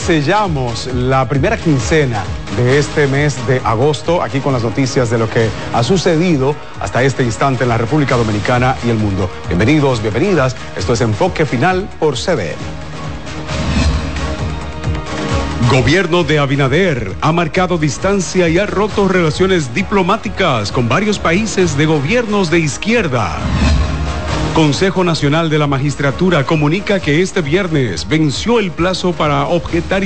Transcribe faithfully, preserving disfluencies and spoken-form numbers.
sellamos la primera quincena de este mes de agosto, aquí con las noticias de lo que ha sucedido hasta este instante en la República Dominicana y el mundo. Bienvenidos, bienvenidas. Esto es Enfoque Final por C D N. Gobierno de Abinader ha marcado distancia y ha roto relaciones diplomáticas con varios países de gobiernos de izquierda. Consejo Nacional de la Magistratura comunica que este viernes venció el plazo para objetar